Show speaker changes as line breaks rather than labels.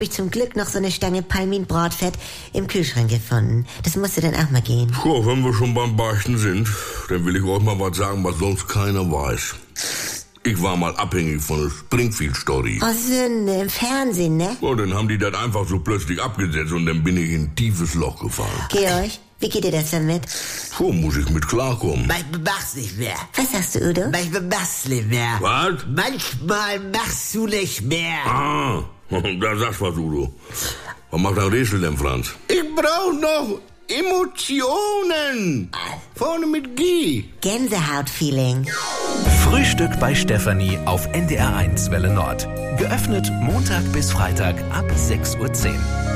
ich zum Glück noch so eine Stange Palmin-Bratfett im Kühlschrank gefunden. Das musste dann auch mal gehen.
Puh, wenn wir schon beim Beichten sind, dann will ich euch mal was sagen, was sonst keiner weiß. Ich war mal abhängig von der Springfield-Story.
Oh, Sünde, im Fernsehen, ne?
Ja, dann haben die das einfach so plötzlich abgesetzt und dann bin ich in ein tiefes Loch gefallen.
Georg, wie geht dir das damit?
Puh, muss ich mit klarkommen.
Manchmal machst nicht mehr.
Was sagst du, Udo?
Manchmal machst nicht mehr.
Was?
Manchmal machst du nicht mehr.
Ah, da sagst was, Udo. Was macht ein Rätsel denn, Franz? Ich brauch noch Emotionen. Vorne mit G.
Gänsehaut-Feeling.
Frühstück bei Stefanie auf NDR1 Welle Nord. Geöffnet Montag bis Freitag ab 6:10 Uhr.